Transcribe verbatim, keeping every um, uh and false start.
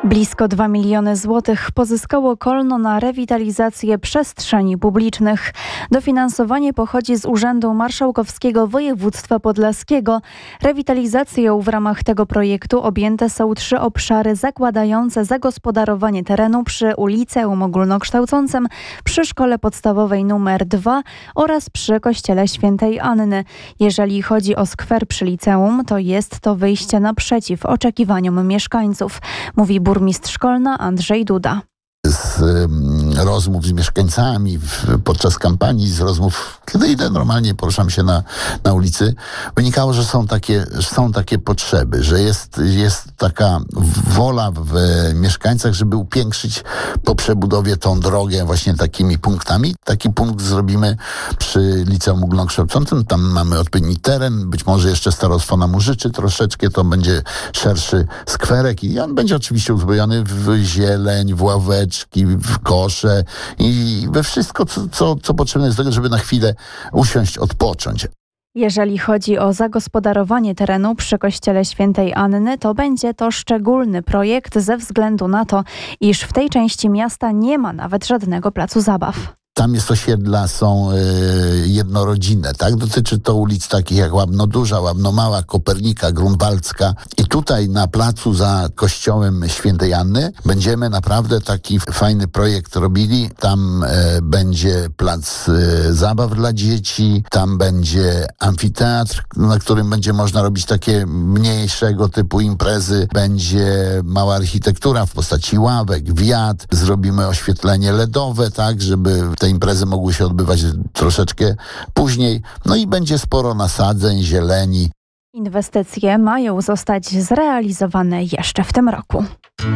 Blisko dwa miliony złotych pozyskało Kolno na rewitalizację przestrzeni publicznych. Dofinansowanie pochodzi z Urzędu Marszałkowskiego Województwa Podlaskiego. Rewitalizacją w ramach tego projektu objęte są trzy obszary zakładające zagospodarowanie terenu przy Liceum Ogólnokształcącym, przy Szkole Podstawowej nr dwa oraz przy Kościele Świętej Anny. Jeżeli chodzi o skwer przy liceum, to jest to wyjście naprzeciw oczekiwaniom mieszkańców, mówi burmistrz Kolna Andrzej Duda. Z rozmów z mieszkańcami w, podczas kampanii, z rozmów, kiedy idę normalnie, poruszam się na, na ulicy, wynikało, że są takie, że są takie potrzeby, że jest, jest taka wola w mieszkańcach, żeby upiększyć po przebudowie tą drogę właśnie takimi punktami. Taki punkt zrobimy przy Liceum Ogólnokształcącym. Tam mamy odpowiedni teren, być może jeszcze starostwo nam użyczy troszeczkę, to będzie szerszy skwerek i on będzie oczywiście uzbrojony w zieleń, w ławeczki, w kosze i we wszystko, co, co, co potrzebne jest do tego, żeby na chwilę usiąść, odpocząć. Jeżeli chodzi o zagospodarowanie terenu przy Kościele Świętej Anny, to będzie to szczególny projekt ze względu na to, iż w tej części miasta nie ma nawet żadnego placu zabaw. Tam jest osiedla, są y, jednorodzinne, tak? Dotyczy to ulic takich jak Łabno Duża, Łabno Mała, Kopernika, Grunwaldzka. I tutaj na placu za kościołem Świętej Anny będziemy naprawdę taki fajny projekt robili. Tam y, będzie plac y, zabaw dla dzieci, tam będzie amfiteatr, na którym będzie można robić takie mniejszego typu imprezy. Będzie mała architektura w postaci ławek, wiat. Zrobimy oświetlenie ledowe, tak? Żeby te imprezy mogły się odbywać troszeczkę później. No i będzie sporo nasadzeń, zieleni. Inwestycje mają zostać zrealizowane jeszcze w tym roku.